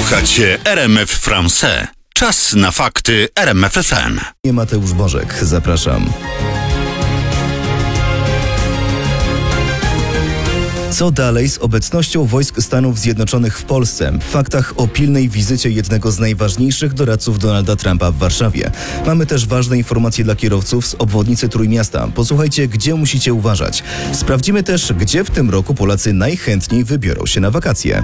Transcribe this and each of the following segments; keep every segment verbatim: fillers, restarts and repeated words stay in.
Słuchacie R M F Français. Czas na fakty R M F F M. Mateusz Bożek, zapraszam. Co dalej z obecnością wojsk Stanów Zjednoczonych w Polsce? W faktach o pilnej wizycie jednego z najważniejszych doradców Donalda Trumpa w Warszawie. Mamy też ważne informacje dla kierowców z obwodnicy Trójmiasta. Posłuchajcie, gdzie musicie uważać. Sprawdzimy też, gdzie w tym roku Polacy najchętniej wybiorą się na wakacje.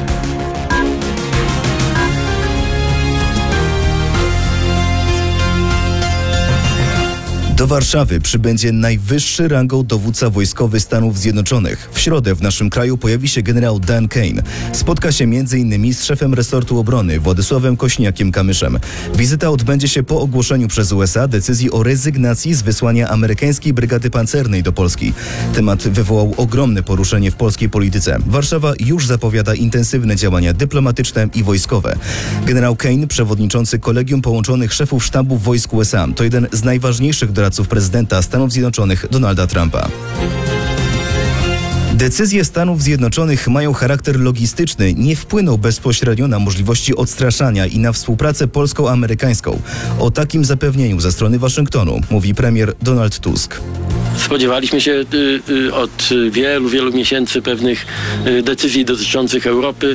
Do Warszawy przybędzie najwyższy rangą dowódca wojskowy Stanów Zjednoczonych. W środę w naszym kraju pojawi się generał Dan Kane. Spotka się między innymi z szefem resortu obrony Władysławem Kośniakiem-Kamyszem. Wizyta odbędzie się po ogłoszeniu przez U S A decyzji o rezygnacji z wysłania amerykańskiej brygady pancernej do Polski. Temat wywołał ogromne poruszenie w polskiej polityce. Warszawa już zapowiada intensywne działania dyplomatyczne i wojskowe. Generał Kane, przewodniczący Kolegium Połączonych Szefów Sztabów Wojsk U S A, to jeden z najważniejszych doradców prezydenta Stanów Zjednoczonych Donalda Trumpa. Decyzje Stanów Zjednoczonych mają charakter logistyczny, nie wpłyną bezpośrednio na możliwości odstraszania i na współpracę polsko-amerykańską. O takim zapewnieniu ze strony Waszyngtonu mówi premier Donald Tusk. Spodziewaliśmy się y, y, od wielu, wielu miesięcy pewnych y, decyzji dotyczących Europy.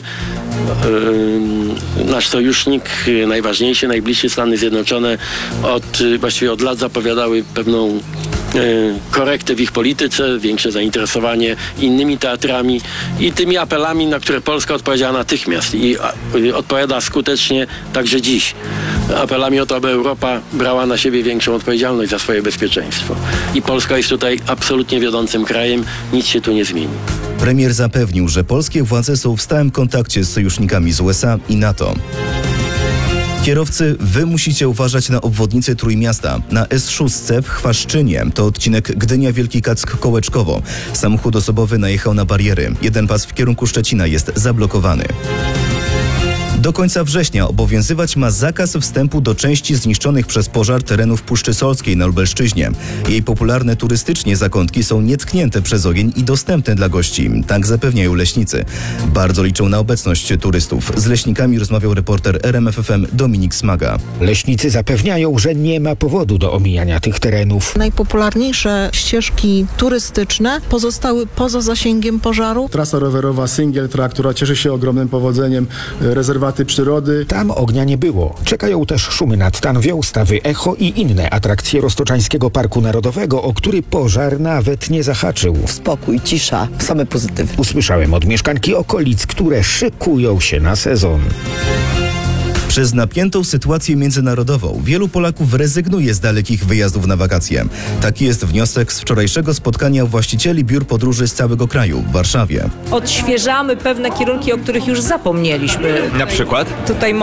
Y, nasz sojusznik, y, najważniejszy, najbliższy, Stany Zjednoczone, od, y, właściwie od lat zapowiadały pewną korektę w ich polityce, większe zainteresowanie innymi teatrami i tymi apelami, na które Polska odpowiedziała natychmiast i odpowiada skutecznie także dziś. Apelami o to, aby Europa brała na siebie większą odpowiedzialność za swoje bezpieczeństwo. I Polska jest tutaj absolutnie wiodącym krajem, nic się tu nie zmieni. Premier zapewnił, że polskie władze są w stałym kontakcie z sojusznikami z U S A i NATO. Kierowcy, wy musicie uważać na obwodnicę Trójmiasta. Na S sześć w Chwaszczynie, to odcinek Gdynia-Wielki Kack-Kołeczkowo. Samochód osobowy najechał na bariery. Jeden pas w kierunku Szczecina jest zablokowany. Do końca września obowiązywać ma zakaz wstępu do części zniszczonych przez pożar terenów Puszczy Solskiej na Lubelszczyźnie. Jej popularne turystycznie zakątki są nietknięte przez ogień i dostępne dla gości. Tak zapewniają leśnicy. Bardzo liczą na obecność turystów. Z leśnikami rozmawiał reporter R M F F M Dominik Smaga. Leśnicy zapewniają, że nie ma powodu do omijania tych terenów. Najpopularniejsze ścieżki turystyczne pozostały poza zasięgiem pożaru. Trasa rowerowa Single Track, która cieszy się ogromnym powodzeniem, rezerwaty przyrody. Tam ognia nie było. Czekają też szumy nad Tanwią, stawy Echo i inne atrakcje Roztoczańskiego Parku Narodowego, o który pożar nawet nie zahaczył. Spokój, cisza, same pozytywy. Usłyszałem od mieszkanki okolic, które szykują się na sezon. Przez napiętą sytuację międzynarodową wielu Polaków rezygnuje z dalekich wyjazdów na wakacje. Taki jest wniosek z wczorajszego spotkania właścicieli biur podróży z całego kraju w Warszawie. Odświeżamy pewne kierunki, o których już zapomnieliśmy. Na przykład? Tutaj